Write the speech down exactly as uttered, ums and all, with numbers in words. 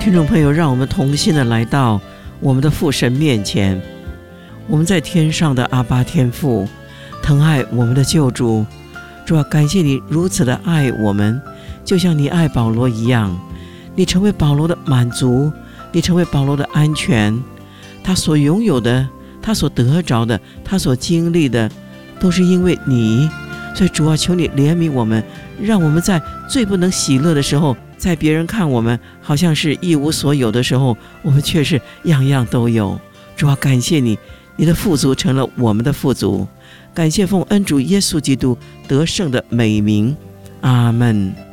听众朋友，让我们同心的来到我们的父神面前。我们在天上的阿爸天父，疼爱我们的救主，主要感谢你如此的爱我们，就像你爱保罗一样，你成为保罗的满足，你成为保罗的安全，他所拥有的，他所得着的，他所经历的，都是因为你。所以主啊，求你怜悯我们，让我们在最不能喜乐的时候，在别人看我们好像是一无所有的时候，我们却是样样都有。主啊，感谢你，你的富足成了我们的富足。感谢奉恩主耶稣基督得胜的美名，阿们。